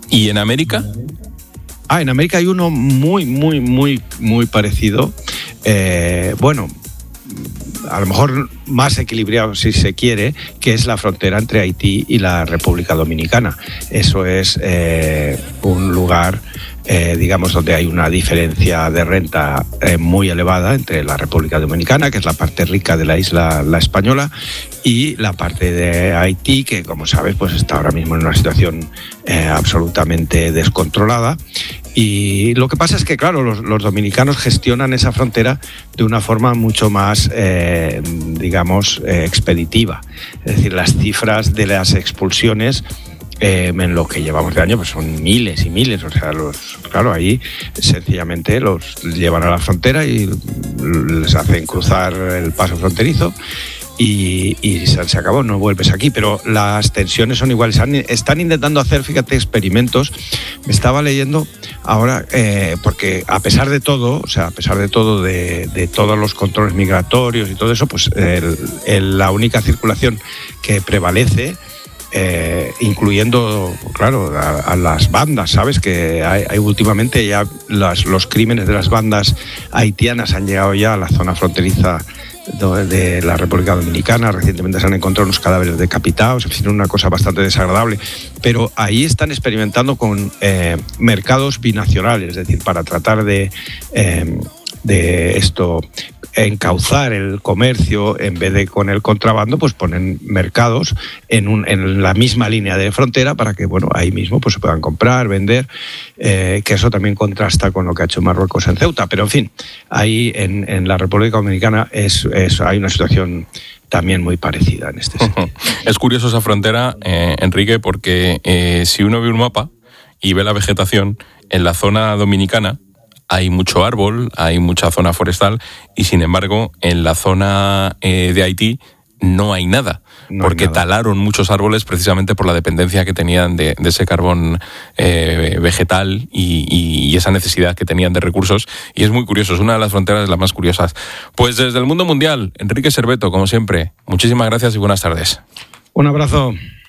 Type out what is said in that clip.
¿Y en América? En América hay uno muy parecido. Bueno, a lo mejor más equilibrado si se quiere, que es la frontera entre Haití y la República Dominicana. Eso es un lugar, digamos, donde hay una diferencia de renta muy elevada entre la República Dominicana, que es la parte rica de la isla La Española, y la parte de Haití, que, como sabes, pues está ahora mismo en una situación absolutamente descontrolada. Y lo que pasa es que, claro, los dominicanos gestionan esa frontera de una forma mucho más, digamos, expeditiva. Es decir, las cifras de las expulsiones en lo que llevamos de año pues son miles y miles. O sea, claro, ahí sencillamente los llevan a la frontera y les hacen cruzar el paso fronterizo. Y se acabó, no vuelves aquí, pero las tensiones son iguales. Están intentando hacer, fíjate, experimentos. Me estaba leyendo ahora, porque a pesar de todo, de todos los controles migratorios y todo eso, pues la única circulación que prevalece, incluyendo, claro, a las bandas, ¿sabes? Que hay últimamente ya los crímenes de las bandas haitianas han llegado ya a la zona fronteriza de la República Dominicana. Recientemente se han encontrado unos cadáveres decapitados, en fin, una cosa bastante desagradable. Pero ahí están experimentando con mercados binacionales, es decir, para tratar de esto, encauzar el comercio, en vez de con el contrabando, pues ponen mercados en la misma línea de frontera para que, bueno, ahí mismo pues se puedan comprar, vender, que eso también contrasta con lo que ha hecho Marruecos en Ceuta. Pero, en fin, ahí en la República Dominicana hay una situación también muy parecida en este sentido. Es curioso esa frontera, Enrique, porque si uno ve un mapa y ve la vegetación en la zona dominicana, hay mucho árbol, hay mucha zona forestal, y sin embargo en la zona de Haití no hay nada, porque talaron muchos árboles precisamente por la dependencia que tenían de ese carbón vegetal y esa necesidad que tenían de recursos. Y es muy curioso, es una de las fronteras las más curiosas. Pues desde el mundo mundial, Enrique Serveto, como siempre, muchísimas gracias y buenas tardes. Un abrazo.